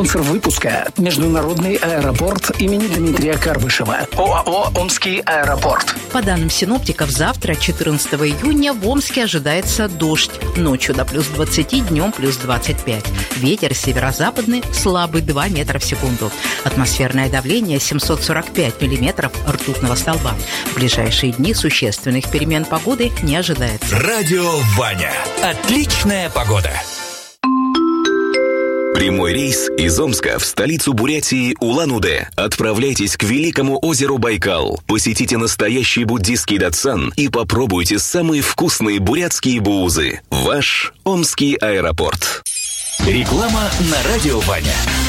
Спонсор выпуска – Международный аэропорт имени Дмитрия Карбышева. ОАО «Омский аэропорт». По данным синоптиков, завтра, 14 июня, в Омске ожидается дождь. Ночью до плюс 20, днем плюс 25. Ветер северо-западный слабый 2 метра в секунду. Атмосферное давление 745 миллиметров ртутного столба. В ближайшие дни существенных перемен погоды не ожидается. Радио Ваня. Отличная погода. Прямой рейс из Омска в столицу Бурятии Улан-Удэ. Отправляйтесь к великому озеру Байкал. Посетите настоящий буддийский датсан и попробуйте самые вкусные бурятские буузы. Ваш Омский аэропорт. Реклама на Радио Ваня.